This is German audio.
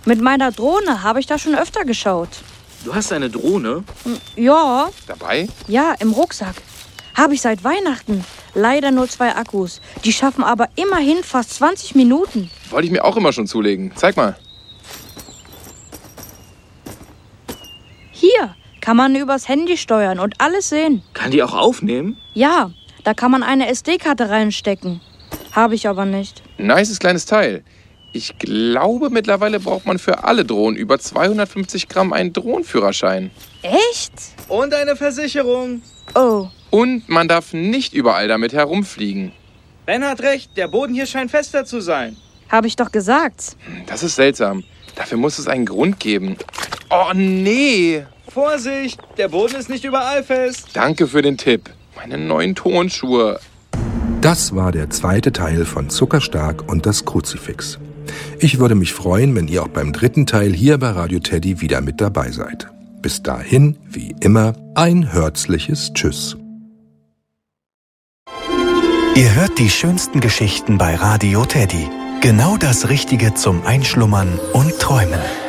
Mit meiner Drohne habe ich da schon öfter geschaut. Du hast eine Drohne? Ja. Dabei? Ja, im Rucksack. Habe ich seit Weihnachten. Leider nur 2 Akkus. Die schaffen aber immerhin fast 20 Minuten. Wollte ich mir auch immer schon zulegen. Zeig mal. Hier kann man übers Handy steuern und alles sehen. Kann die auch aufnehmen? Ja, da kann man eine SD-Karte reinstecken. Habe ich aber nicht. Nices kleines Teil. Ich glaube, mittlerweile braucht man für alle Drohnen über 250 Gramm einen Drohnenführerschein. Echt? Und eine Versicherung. Oh. Und man darf nicht überall damit herumfliegen. Ben hat recht, der Boden hier scheint fester zu sein. Habe ich doch gesagt. Das ist seltsam. Dafür muss es einen Grund geben. Oh, nee. Vorsicht, der Boden ist nicht überall fest. Danke für den Tipp. Meine neuen Turnschuhe. Das war der zweite Teil von Zuckerstark und das Kruzifix. Ich würde mich freuen, wenn ihr auch beim dritten Teil hier bei Radio Teddy wieder mit dabei seid. Bis dahin, wie immer, ein herzliches Tschüss. Ihr hört die schönsten Geschichten bei Radio Teddy. Genau das Richtige zum Einschlummern und Träumen.